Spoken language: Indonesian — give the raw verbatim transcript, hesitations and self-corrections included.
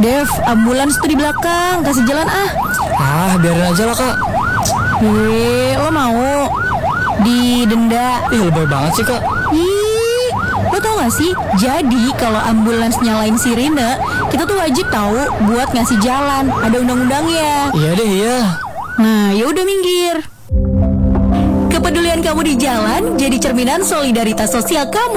Dev, ambulans tuh di belakang, kasih jalan ah. Ah, biarin aja lah kak. Hei, lo mau didenda? Ih, lebay banget sih kak. Ih, lo tau gak sih? Jadi kalau ambulans nyalain sirine, kita tuh wajib tahu buat ngasih jalan. Ada undang-undangnya. Iya deh, iya. Nah, ya udah minggir. Kepedulian kamu di jalan jadi cerminan solidaritas sosial kamu.